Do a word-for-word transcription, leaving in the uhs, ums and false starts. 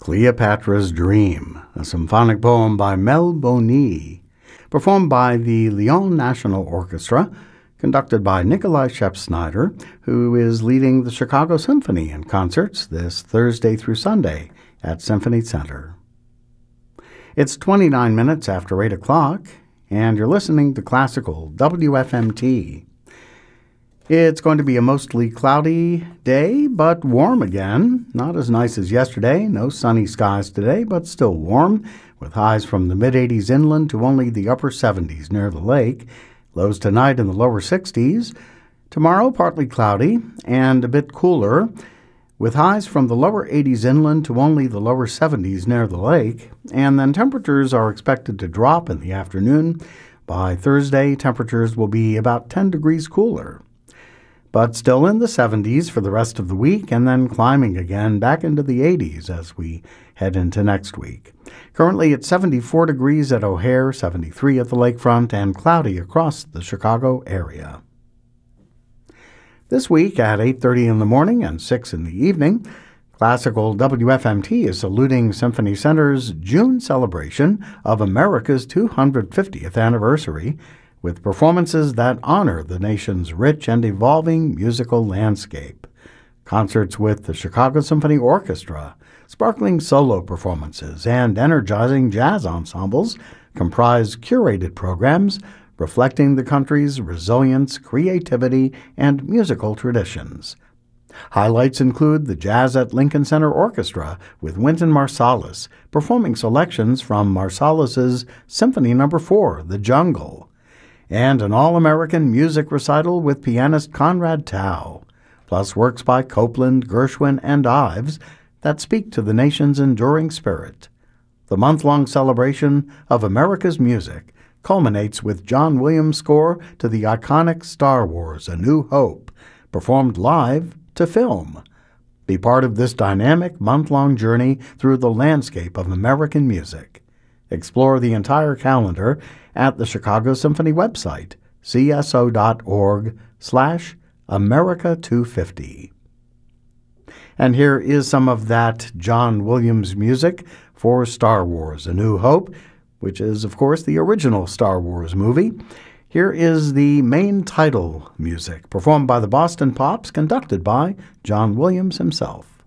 Cleopatra's Dream, a symphonic poem by Mel Boney, performed by the Lyon National Orchestra, conducted by Nikolai Shep-Snyder, who is leading the Chicago Symphony in concerts this Thursday through Sunday at Symphony Center. It's twenty-nine minutes after eight o'clock, and you're listening to Classical W F M T. It's going to be a mostly cloudy day, but warm again. Not as nice as yesterday. No sunny skies today, but still warm, with highs from the mid-eighties inland to only the upper seventies near the lake. Lows tonight in the lower sixties. Tomorrow, partly cloudy and a bit cooler, with highs from the lower eighties inland to only the lower seventies near the lake. And then temperatures are expected to drop in the afternoon. By Thursday, temperatures will be about ten degrees cooler, but still in the seventies for the rest of the week, and then climbing again back into the eighties as we head into next week. Currently it's seventy-four degrees at O'Hare, seventy-three at the lakefront, and cloudy across the Chicago area. This week at eight thirty in the morning and six in the evening, Classical W F M T is saluting Symphony Center's June celebration of America's two hundred fiftieth anniversary, with performances that honor the nation's rich and evolving musical landscape. Concerts with the Chicago Symphony Orchestra, sparkling solo performances, and energizing jazz ensembles comprise curated programs reflecting the country's resilience, creativity, and musical traditions. Highlights include the Jazz at Lincoln Center Orchestra with Wynton Marsalis, performing selections from Marsalis's Symphony Number four, The Jungle, and an all-American music recital with pianist Conrad Tao, plus works by Copland, Gershwin, and Ives that speak to the nation's enduring spirit. The month-long celebration of America's music culminates with John Williams' score to the iconic Star Wars: A New Hope, performed live to film. Be part of this dynamic month-long journey through the landscape of American music. Explore the entire calendar at the Chicago Symphony website, c s o dot org slash America two fifty. And here is some of that John Williams music for Star Wars: A New Hope, which is, of course, the original Star Wars movie. Here is the main title music, performed by the Boston Pops, conducted by John Williams himself.